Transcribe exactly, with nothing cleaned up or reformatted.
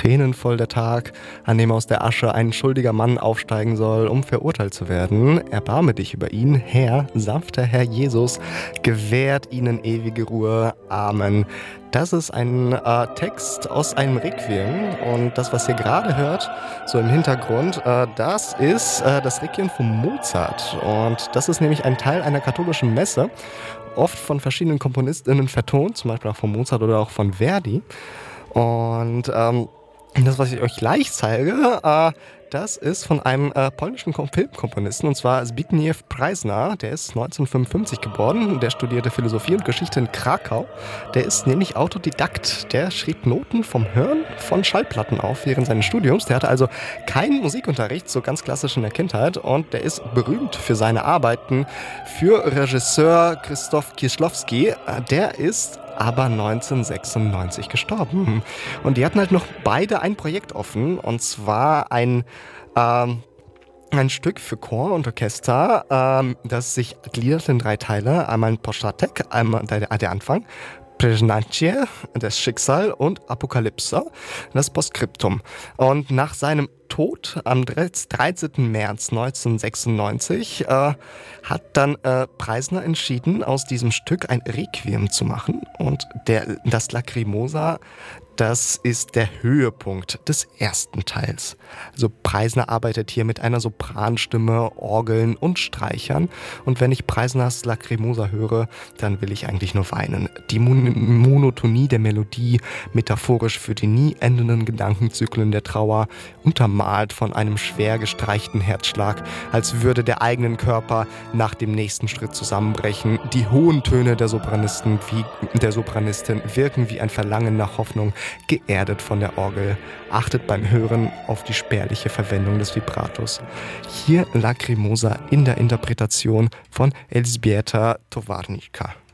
tränenvoll der Tag, an dem aus der Asche ein schuldiger Mann aufsteigen soll, um verurteilt zu werden. Erbarme dich über ihn, Herr, sanfter Herr Jesus, gewährt ihnen ewige Ruhe. Amen. Das ist ein äh, Text aus einem Requiem und das, was ihr gerade hört, so im Hintergrund, äh, das ist äh, das Requiem von Mozart und das ist nämlich ein Teil einer katholischen Messe, oft von verschiedenen KomponistInnen vertont, zum Beispiel auch von Mozart oder auch von Verdi. Und ähm, das, was ich euch gleich zeige, äh, das ist von einem äh, polnischen Kom- Filmkomponisten, und zwar Zbigniew Preisner. Der ist neunzehnhundertfünfundfünfzig geboren, der studierte Philosophie und Geschichte in Krakau. Der ist nämlich Autodidakt. Der schrieb Noten vom Hören von Schallplatten auf während seines Studiums. Der hatte also keinen Musikunterricht, so ganz klassisch in der Kindheit. Und der ist berühmt für seine Arbeiten für Regisseur Krzysztof Kieślowski. Der ist aber neunzehnhundertsechsundneunzig gestorben. Und die hatten halt noch beide ein Projekt offen, und zwar ein, ähm, ein Stück für Chor und Orchester, ähm, das sich gliedert in drei Teile. Einmal ein Postatek, einmal der, der Anfang, Przeznacie, das Schicksal, und Apokalypse, das Postskriptum. Und nach seinem Tod am dreizehnten März neunzehnhundertsechsundneunzig äh, hat dann äh, Preisner entschieden, aus diesem Stück ein Requiem zu machen. Und der, das Lacrimosa, das ist der Höhepunkt des ersten Teils. Also Preisner arbeitet hier mit einer Sopranstimme, Orgeln und Streichern. Und wenn ich Preisners Lacrimosa höre, dann will ich eigentlich nur weinen. Die Mon- Monotonie der Melodie, metaphorisch für die nie endenden Gedankenzyklen der Trauer, untermalt von einem schwer gestreichten Herzschlag, als würde der eigene Körper nach dem nächsten Schritt zusammenbrechen. Die hohen Töne der Sopranisten wie der Sopranistin wirken wie ein Verlangen nach Hoffnung, geerdet von der Orgel. Achtet beim Hören auf die spärliche Verwendung des Vibratos. Hier Lacrimosa in der Interpretation von Elżbieta Towarnicka.